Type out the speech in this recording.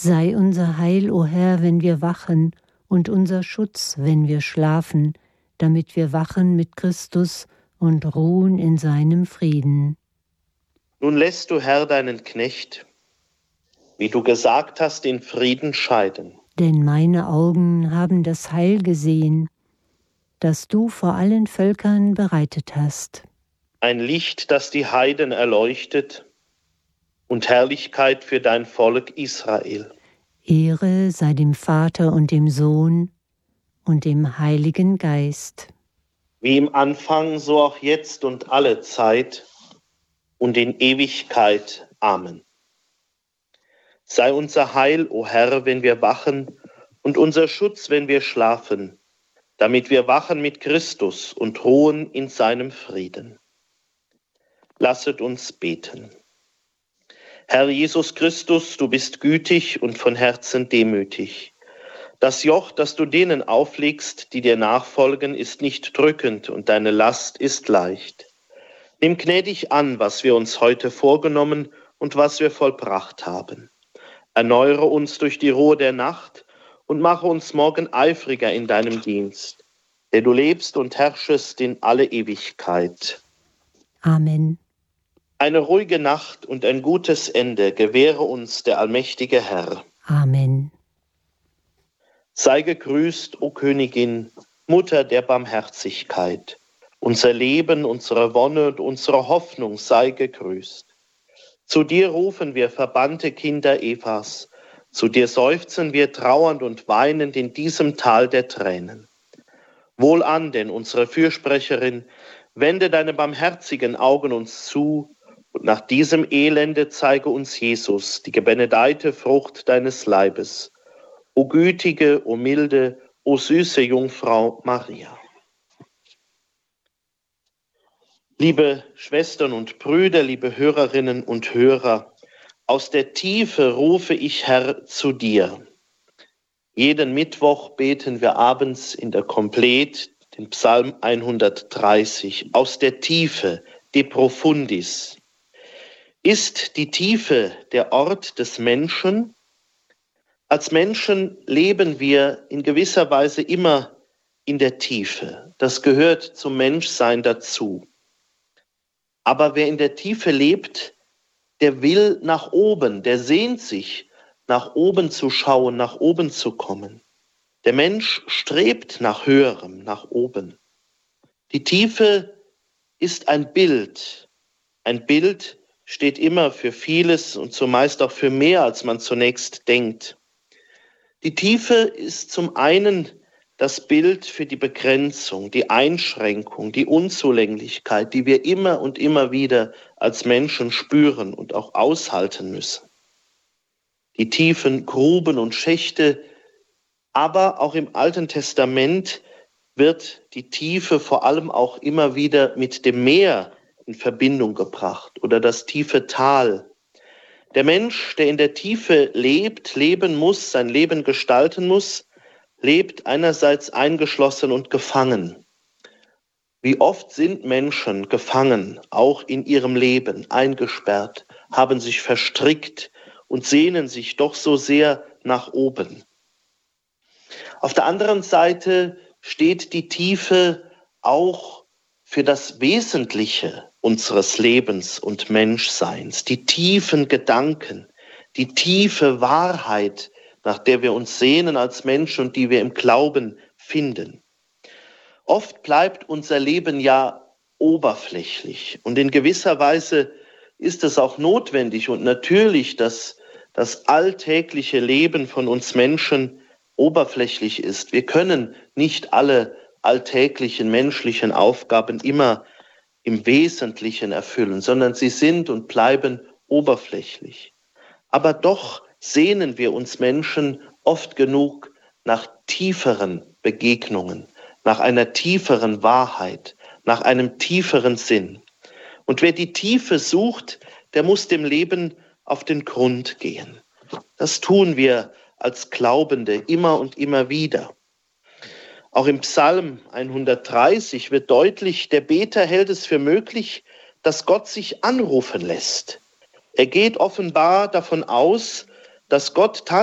Sei unser Heil, o Herr, wenn wir wachen, und unser Schutz, wenn wir schlafen, damit wir wachen mit Christus und ruhen in seinem Frieden. Nun lässt du, Herr, deinen Knecht, wie du gesagt hast, in Frieden scheiden. Denn meine Augen haben das Heil gesehen, das du vor allen Völkern bereitet hast. Ein Licht, das die Heiden erleuchtet, und Herrlichkeit für dein Volk Israel. Ehre sei dem Vater und dem Sohn und dem Heiligen Geist. Wie im Anfang, so auch jetzt und alle Zeit und in Ewigkeit. Amen. Sei unser Heil, o Herr, wenn wir wachen, und unser Schutz, wenn wir schlafen, damit wir wachen mit Christus und ruhen in seinem Frieden. Lasset uns beten. Herr Jesus Christus, du bist gütig und von Herzen demütig. Das Joch, das du denen auflegst, die dir nachfolgen, ist nicht drückend und deine Last ist leicht. Nimm gnädig an, was wir uns heute vorgenommen und was wir vollbracht haben. Erneuere uns durch die Ruhe der Nacht und mache uns morgen eifriger in deinem Dienst, denn du lebst und herrschest in alle Ewigkeit. Amen. Eine ruhige Nacht und ein gutes Ende gewähre uns der allmächtige Herr. Amen. Sei gegrüßt, o Königin, Mutter der Barmherzigkeit. Unser Leben, unsere Wonne und unsere Hoffnung sei gegrüßt. Zu dir rufen wir verbannte Kinder Evas, zu dir seufzen wir trauernd und weinend in diesem Tal der Tränen. Wohlan denn, unsere Fürsprecherin, wende deine barmherzigen Augen uns zu, und nach diesem Elende zeige uns Jesus, die gebenedeite Frucht deines Leibes. O gütige, o milde, o süße Jungfrau Maria. Liebe Schwestern und Brüder, liebe Hörerinnen und Hörer, aus der Tiefe rufe ich, Herr, zu dir. Jeden Mittwoch beten wir abends in der Komplet den Psalm 130. Aus der Tiefe, de profundis. Ist die Tiefe der Ort des Menschen? Als Menschen leben wir in gewisser Weise immer in der Tiefe. Das gehört zum Menschsein dazu. Aber wer in der Tiefe lebt, der will nach oben, der sehnt sich, nach oben zu schauen, nach oben zu kommen. Der Mensch strebt nach Höherem, nach oben. Die Tiefe ist ein Bild. Ein Bild steht immer für vieles und zumeist auch für mehr, als man zunächst denkt. Die Tiefe ist zum einen das Bild für die Begrenzung, die Einschränkung, die Unzulänglichkeit, die wir immer und immer wieder als Menschen spüren und auch aushalten müssen. Die tiefen Gruben und Schächte, aber auch im Alten Testament wird die Tiefe vor allem auch immer wieder mit dem Meer in Verbindung gebracht oder das tiefe Tal. Der Mensch, der in der Tiefe lebt, leben muss, sein Leben gestalten muss, lebt einerseits eingeschlossen und gefangen. Wie oft sind Menschen gefangen, auch in ihrem Leben, eingesperrt, haben sich verstrickt und sehnen sich doch so sehr nach oben. Auf der anderen Seite steht die Tiefe auch für das Wesentliche unseres Lebens und Menschseins, die tiefen Gedanken, die tiefe Wahrheit, nach der wir uns sehnen als Menschen und die wir im Glauben finden. Oft bleibt unser Leben ja oberflächlich und in gewisser Weise ist es auch notwendig und natürlich, dass das alltägliche Leben von uns Menschen oberflächlich ist. Wir können nicht alle alltäglichen menschlichen Aufgaben immer im Wesentlichen erfüllen, sondern sie sind und bleiben oberflächlich. Aber doch sehnen wir uns Menschen oft genug nach tieferen Begegnungen, nach einer tieferen Wahrheit, nach einem tieferen Sinn. Und wer die Tiefe sucht, der muss dem Leben auf den Grund gehen. Das tun wir als Glaubende immer und immer wieder. Auch im Psalm 130 wird deutlich, der Beter hält es für möglich, dass Gott sich anrufen lässt. Er geht offenbar davon aus, dass Gott